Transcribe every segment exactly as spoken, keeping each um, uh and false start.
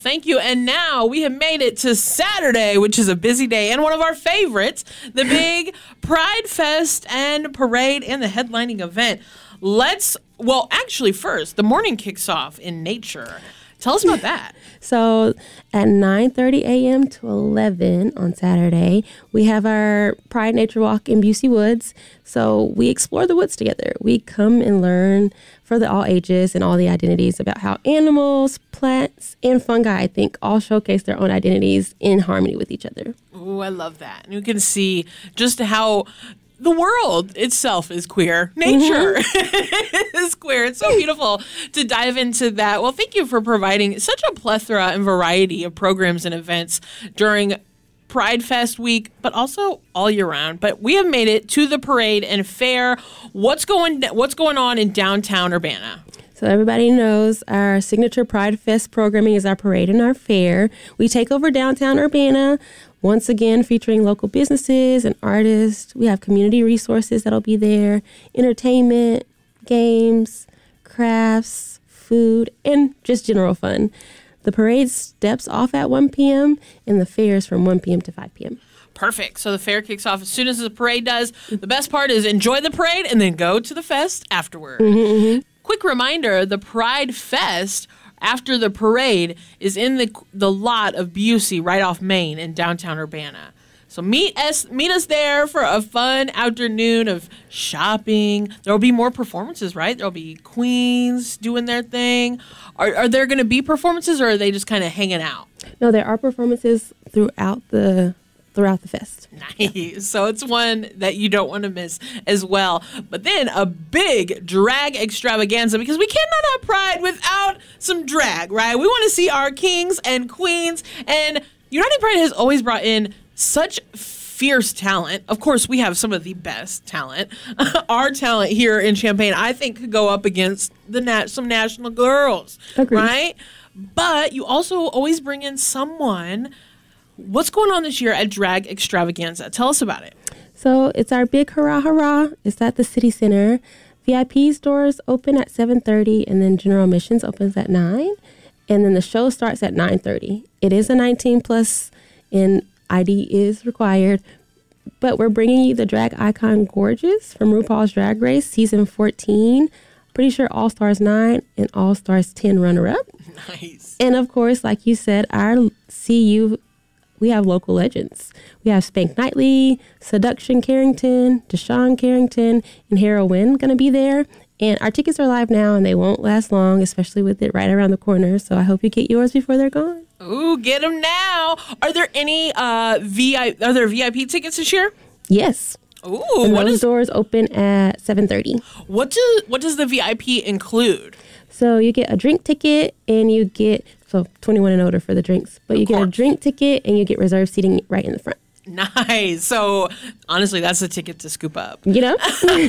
Thank you. And now we have made it to Saturday, which is a busy day and one of our favorites, the big Pride Fest and Parade and the headlining event. Let's, well, actually first, the morning kicks off in nature. Tell us about that. So at nine thirty a.m. to eleven on Saturday, we have our Pride Nature Walk in Busey Woods. So we explore the woods together. We come and learn for the all ages and all the identities about how animals, plants, and fungi, I think, all showcase their own identities in harmony with each other. Oh, I love that. And you can see just how the world itself is queer. Nature mm-hmm. is queer. It's so beautiful to dive into that. Well, thank you for providing such a plethora and variety of programs and events during Pride Fest week, but also all year round. But we have made it to the parade and fair. What's going What's going on in downtown Urbana? So everybody knows our signature Pride Fest programming is our parade and our fair. We take over downtown Urbana, once again featuring local businesses and artists. We have community resources that'll be there, entertainment, games, crafts, food, and just general fun. The parade steps off at one p.m. and the fair is from one p.m. to five p.m. Perfect. So the fair kicks off as soon as the parade does. The best part is enjoy the parade and then go to the fest afterward. Mm-hmm, mm-hmm. Quick reminder, the Pride Fest after the parade is in the the lot of Busey right off Main in downtown Urbana. So meet us, meet us there for a fun afternoon of shopping. There will be more performances, right? There will be queens doing their thing. Are, are there going to be performances or are they just kind of hanging out? No, there are performances throughout the throughout the fest. Nice. Yeah. So it's one that you don't want to miss as well. But then a big drag extravaganza because we cannot have Pride without some drag, right? We want to see our kings and queens. And Uniting Pride has always brought in such fierce talent. Of course, we have some of the best talent. Our talent here in Champaign, I think, could go up against the nat- some national girls, Agreed. Right? But you also always bring in someone. What's going on this year at Drag Extravaganza? Tell us about it. So it's our big hurrah hurrah. It's at the City Center. V I P doors open at seven thirty and then general admissions opens at nine. And then the show starts at nine thirty. It is a nineteen plus and I D is required. But we're bringing you the drag icon Gorgeous from RuPaul's Drag Race season fourteen. Pretty sure All Stars nine and All Stars ten runner-up. Nice. And of course, like you said, our C U, we have local legends. We have Spank Knightley, Seduction Carrington, Deshawn Carrington, and Heroine going to be there. And our tickets are live now, and they won't last long, especially with it right around the corner. So I hope you get yours before they're gone. Ooh, get them now. Are there any uh, V I Are there V I P tickets this year? Yes. Ooh, and what those is, doors open at seven thirty. What do What does the V I P include? So you get a drink ticket, and you get so twenty-one and older for the drinks, but you get a drink ticket, and you get reserved seating right in the front. Nice. So honestly, that's a ticket to scoop up. You know,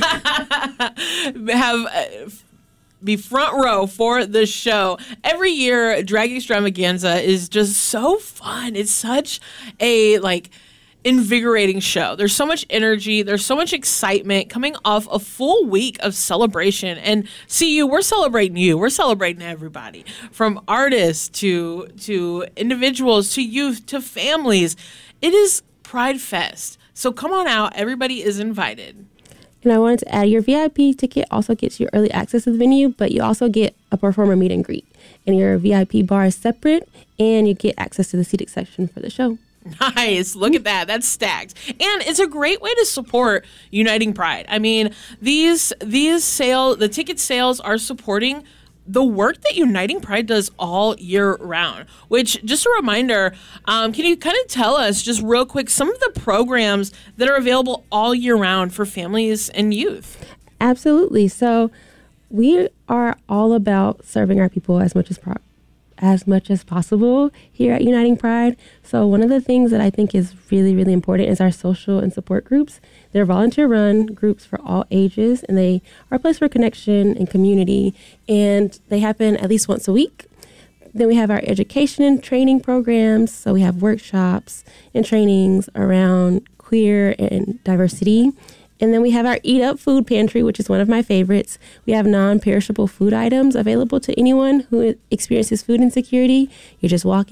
have. Uh, be front row for the show. Every year, Drag Extravaganza is just so fun. It's such a, like, invigorating show. There's so much energy. There's so much excitement coming off a full week of celebration. And see you, we're celebrating you. We're celebrating everybody, from artists to to individuals to youth to families. It is Pride Fest. So come on out. Everybody is invited. And I wanted to add, your V I P ticket also gets you early access to the venue, but you also get a performer meet and greet. And your V I P bar is separate, and you get access to the seating section for the show. Nice. Look at that. That's stacked. And it's a great way to support Uniting Pride. I mean, these these sale, the ticket sales are supporting the work that Uniting Pride does all year round, which, just a reminder, um, can you kind of tell us just real quick some of the programs that are available all year round for families and youth? Absolutely. So we are all about serving our people as much as pro- as much as possible here at Uniting Pride. So one of the things that I think is really, really important is our social and support groups. They're volunteer-run groups for all ages, and they are a place for connection and community, and they happen at least once a week. Then we have our education and training programs. So we have workshops and trainings around queer and diversity. And then we have our Eat Up Food Pantry, which is one of my favorites. We have non-perishable food items available to anyone who experiences food insecurity. You're just walking